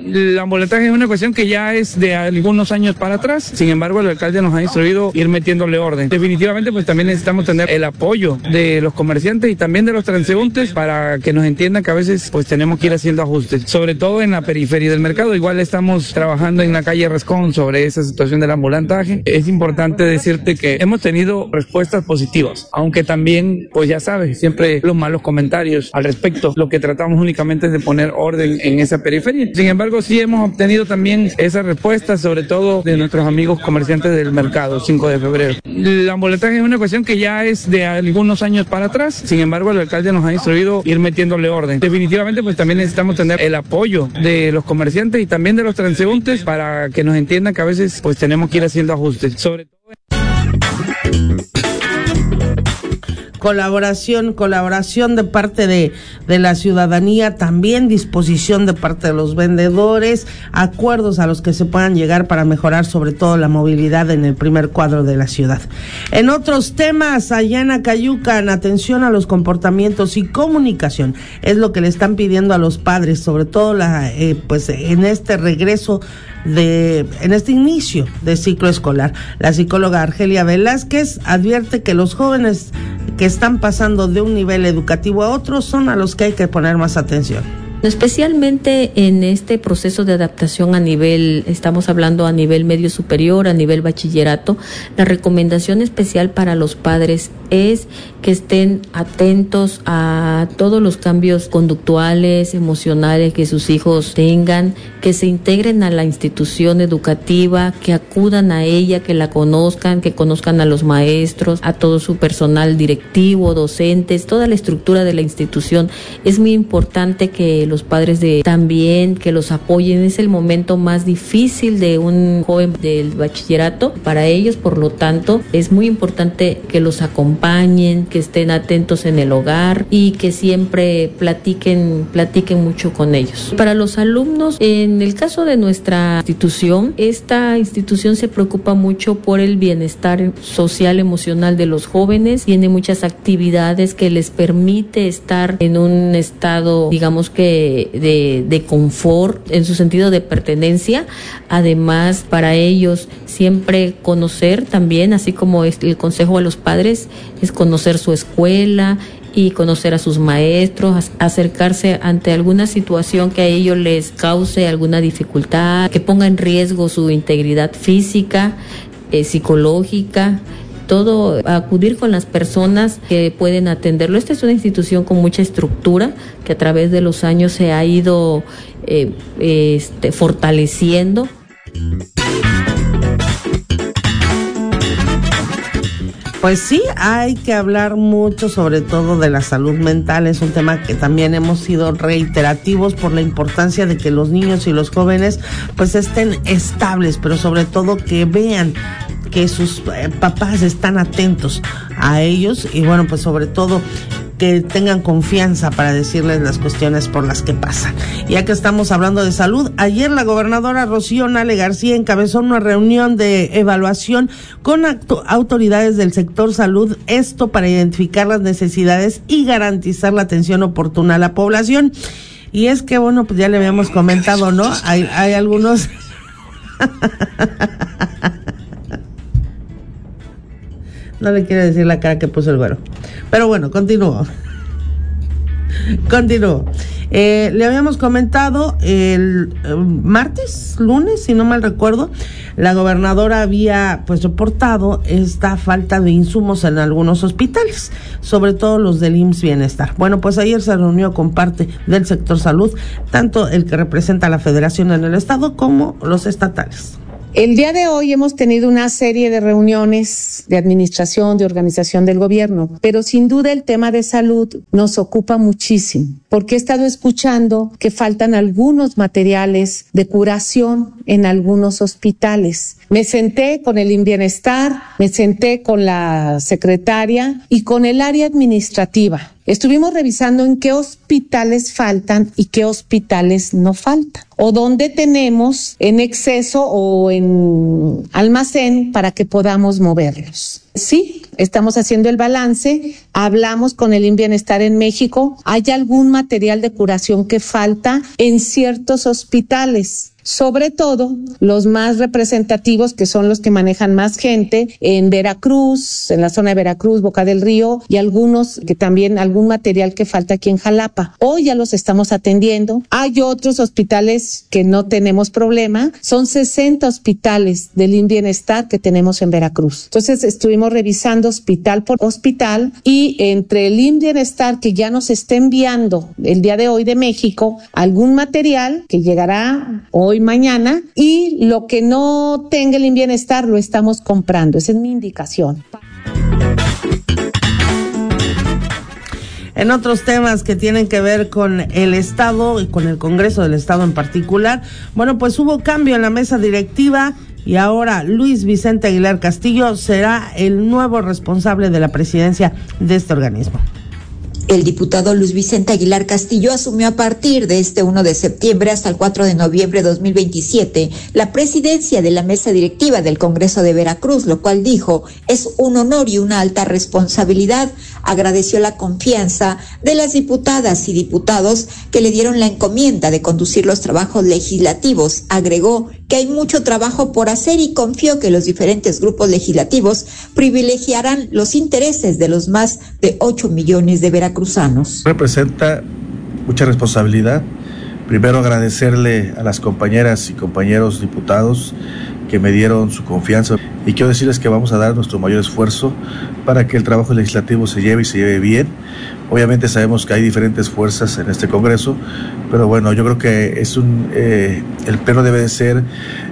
El ambulataje es una cuestión que ya es de algunos años para atrás. Sin embargo, el alcalde nos ha instruido ir metiéndole orden. Definitivamente, pues también necesitamos tener el apoyo de los comerciantes y también de los transeúntes para que nos entiendan que a veces pues tenemos que ir haciendo ajustes, sobre todo en la periferia del mercado. Igual estamos trabajando en la calle Rascón sobre esa situación del ambulantaje. Es importante decirte que hemos tenido respuestas positivas, aunque también, pues ya sabes, siempre los malos comentarios al respecto. Lo que tratamos únicamente es de poner orden en esa periferia. Sin embargo, sí hemos obtenido también esas respuestas, sobre todo de nuestros amigos comerciantes del mercado 5 de febrero. El ambulataje es una cuestión que ya es de algunos años para atrás. Sin embargo, el alcalde nos ha instruido ir metiéndole orden. Definitivamente, pues también necesitamos tener el apoyo de los comerciantes y también de los transeúntes para que nos entiendan que a veces pues tenemos que ir haciendo ajustes. Sobre todo colaboración de parte de la ciudadanía, también disposición de parte de los vendedores, acuerdos a los que se puedan llegar para mejorar sobre todo la movilidad en el primer cuadro de la ciudad. En otros temas, allá en Acayucan, atención a los comportamientos y comunicación, es lo que le están pidiendo a los padres, sobre todo pues en este regreso en este inicio de ciclo escolar. La psicóloga Argelia Velázquez advierte que los jóvenes que están pasando de un nivel educativo a otro son a los que hay que poner más atención. Especialmente en este proceso de adaptación estamos hablando a nivel medio superior, a nivel bachillerato, la recomendación especial para los padres es que estén atentos a todos los cambios conductuales, emocionales que sus hijos tengan, que se integren a la institución educativa, que acudan a ella, que la conozcan, que conozcan a los maestros, a todo su personal directivo, docentes, toda la estructura de la institución. Es muy importante que los padres también que los apoyen. Es el momento más difícil de un joven del bachillerato para ellos, por lo tanto es muy importante que los acompañen, que estén atentos en el hogar y que siempre platiquen mucho con ellos. Para los alumnos, en el caso de nuestra institución, esta institución se preocupa mucho por el bienestar social, emocional de los jóvenes. Tiene muchas actividades que les permite estar en un estado, digamos que de confort, en su sentido de pertenencia. Además, para ellos siempre conocer también, así como el consejo a los padres, es conocer su escuela y conocer a sus maestros, acercarse ante alguna situación que a ellos les cause alguna dificultad, que ponga en riesgo su integridad física, psicológica, todo, acudir con las personas que pueden atenderlo. Esta es una institución con mucha estructura que a través de los años se ha ido fortaleciendo. Pues sí, hay que hablar mucho sobre todo de la salud mental. Es un tema que también hemos sido reiterativos por la importancia de que los niños y los jóvenes pues estén estables, pero sobre todo que vean que sus papás están atentos a ellos y bueno, pues sobre todo que tengan confianza para decirles las cuestiones por las que pasan. Ya que estamos hablando de salud, ayer la gobernadora Rocío Nale García encabezó una reunión de evaluación con autoridades del sector salud, esto para identificar las necesidades y garantizar la atención oportuna a la población. Y es que bueno, pues ya le habíamos comentado, ¿no? Hay algunos no le quiero decir la cara que puso el güero. Pero bueno, continúo. Le habíamos comentado el lunes, si no mal recuerdo, la gobernadora había pues reportado esta falta de insumos en algunos hospitales, sobre todo los del IMSS Bienestar. Bueno, pues ayer se reunió con parte del sector salud, tanto el que representa a la federación en el estado como los estatales. El día de hoy hemos tenido una serie de reuniones de administración, de organización del gobierno, pero sin duda el tema de salud nos ocupa muchísimo, porque he estado escuchando que faltan algunos materiales de curación en algunos hospitales. Me senté con el INBienestar, me senté con la secretaria y con el área administrativa. Estuvimos revisando en qué hospitales faltan y qué hospitales no faltan, o dónde tenemos en exceso o en almacén para que podamos moverlos. Sí, estamos haciendo el balance, hablamos con el INBienestar en México, hay algún material de curación que falta en ciertos hospitales. Sobre todo los más representativos, que son los que manejan más gente, en Veracruz, en la zona de Veracruz, Boca del Río, y algunos que también, algún material que falta aquí en Jalapa. Hoy ya los estamos atendiendo. Hay otros hospitales que no tenemos problema. Son 60 hospitales del INBienestar que tenemos en Veracruz. Entonces estuvimos revisando hospital por hospital, y entre el INBienestar que ya nos está enviando el día de hoy de México algún material que llegará hoy, mañana, y lo que no tenga el INBienestar lo estamos comprando. Esa es mi indicación. En otros temas que tienen que ver con el Estado y con el Congreso del Estado en particular, bueno, pues hubo cambio en la mesa directiva y ahora Luis Vicente Aguilar Castillo será el nuevo responsable de la presidencia de este organismo. El diputado Luis Vicente Aguilar Castillo asumió a partir de este 1 de septiembre hasta el 4 de noviembre de 2027 la presidencia de la mesa directiva del Congreso de Veracruz, lo cual dijo es un honor y una alta responsabilidad. Agradeció la confianza de las diputadas y diputados que le dieron la encomienda de conducir los trabajos legislativos. Agregó que hay mucho trabajo por hacer y confió que los diferentes grupos legislativos privilegiarán los intereses de los más de 8 millones de veracruzanos. Representa mucha responsabilidad. Primero agradecerle a las compañeras y compañeros diputados que me dieron su confianza, y quiero decirles que vamos a dar nuestro mayor esfuerzo para que el trabajo legislativo se lleve bien. Obviamente sabemos que hay diferentes fuerzas en este Congreso, pero bueno, yo creo que es el Pleno debe de ser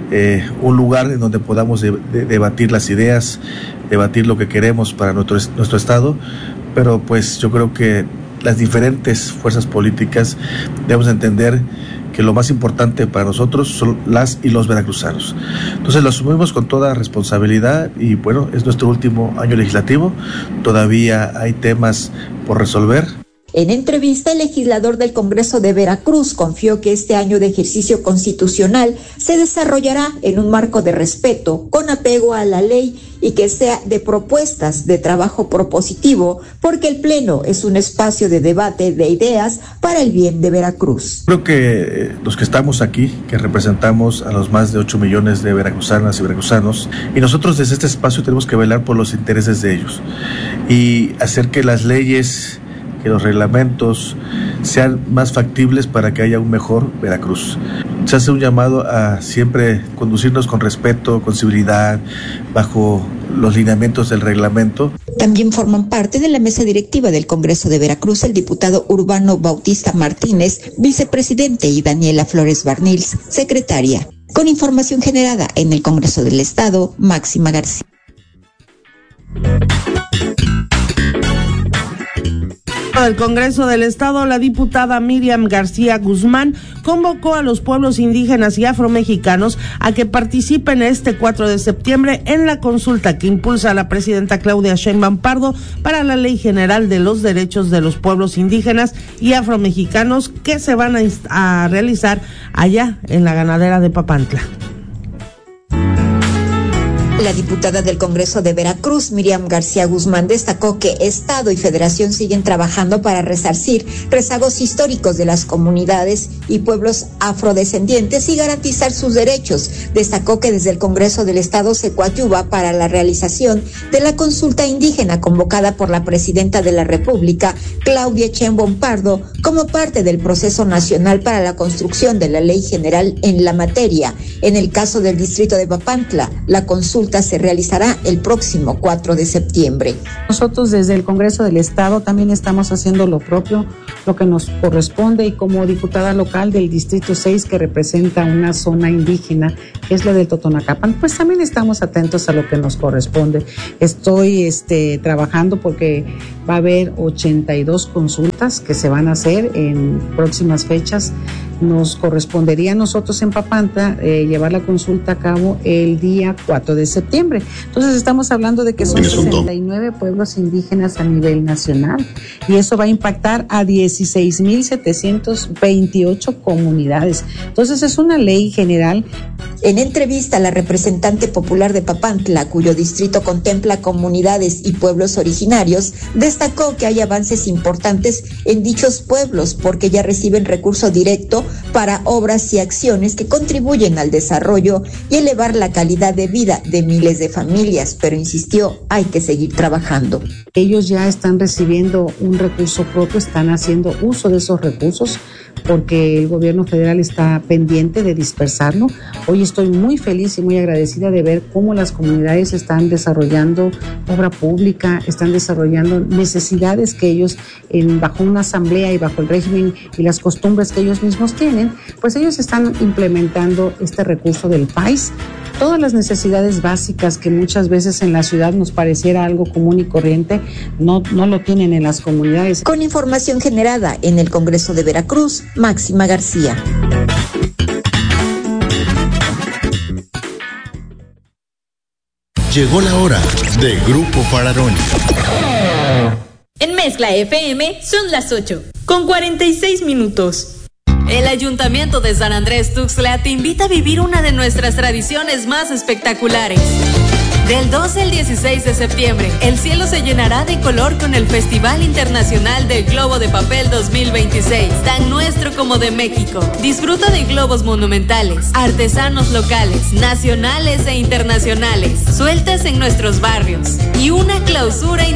un lugar en donde podamos debatir las ideas, debatir lo que queremos para nuestro Estado, pero pues yo creo que las diferentes fuerzas políticas debemos entender que lo más importante para nosotros son las y los veracruzanos. Entonces lo asumimos con toda responsabilidad y bueno, es nuestro último año legislativo, todavía hay temas por resolver. En entrevista, el legislador del Congreso de Veracruz confió que este año de ejercicio constitucional se desarrollará en un marco de respeto, con apego a la ley y que sea de propuestas de trabajo propositivo, porque el Pleno es un espacio de debate de ideas para el bien de Veracruz. Creo que los que estamos aquí, que representamos a los más de 8 millones de veracruzanas y veracruzanos, y nosotros desde este espacio tenemos que velar por los intereses de ellos y hacer que las leyes, que los reglamentos sean más factibles para que haya un mejor Veracruz. Se hace un llamado a siempre conducirnos con respeto, con civilidad, bajo los lineamientos del reglamento. También forman parte de la mesa directiva del Congreso de Veracruz el diputado Urbano Bautista Martínez, vicepresidente, y Daniela Flores Barnils, secretaria. Con información generada en el Congreso del Estado, Máxima García. Del Congreso del Estado, la diputada Miriam García Guzmán convocó a los pueblos indígenas y afromexicanos a que participen este 4 de septiembre en la consulta que impulsa la presidenta Claudia Sheinbaum Pardo para la Ley General de los Derechos de los Pueblos Indígenas y Afromexicanos, que se van a realizar allá en la ganadera de Papantla. La diputada del Congreso de Veracruz, Miriam García Guzmán, destacó que Estado y Federación siguen trabajando para resarcir rezagos históricos de las comunidades y pueblos afrodescendientes y garantizar sus derechos. Destacó que desde el Congreso del Estado se coadyuva para la realización de la consulta indígena convocada por la presidenta de la República, Claudia Sheinbaum Pardo, como parte del proceso nacional para la construcción de la Ley General en la materia. En el caso del distrito de Papantla, la consulta se realizará el próximo 4 de septiembre. Nosotros desde el Congreso del Estado también estamos haciendo lo propio, lo que nos corresponde, y como diputada local del Distrito 6, que representa una zona indígena, que es la del Totonacapan, pues también estamos atentos a lo que nos corresponde. Estoy trabajando porque va a haber 82 consultas que se van a hacer en próximas fechas nos correspondería a nosotros en Papantla llevar la consulta a cabo el día 4 de septiembre. Entonces estamos hablando de que son 69 pueblos indígenas a nivel nacional y eso va a impactar a 16,728 comunidades. Entonces es una ley general. En entrevista, la representante popular de Papantla, cuyo distrito contempla comunidades y pueblos originarios, destacó que hay avances importantes en dichos pueblos porque ya reciben recurso directo para obras y acciones que contribuyen al desarrollo y elevar la calidad de vida de miles de familias, pero insistió, hay que seguir trabajando. Ellos ya están recibiendo un recurso propio, están haciendo uso de esos recursos porque el gobierno federal está pendiente de dispersarlo. Hoy estoy muy feliz y muy agradecida de ver cómo las comunidades están desarrollando obra pública, están desarrollando necesidades que ellos, bajo una asamblea y bajo el régimen y las costumbres que ellos mismos tienen, pues ellos están implementando este recurso del país. Todas las necesidades básicas que muchas veces en la ciudad nos pareciera algo común y corriente, no lo tienen en las comunidades. Con información generada en el Congreso de Veracruz, Máxima García. Llegó la hora de Grupo Fararón. En Mezcla FM son las 8:46. El Ayuntamiento de San Andrés Tuxtla te invita a vivir una de nuestras tradiciones más espectaculares. Del 12 al 16 de septiembre, el cielo se llenará de color con el Festival Internacional del Globo de Papel 2026, tan nuestro como de México. Disfruta de globos monumentales, artesanos locales, nacionales e internacionales, sueltas en nuestros barrios y una clausura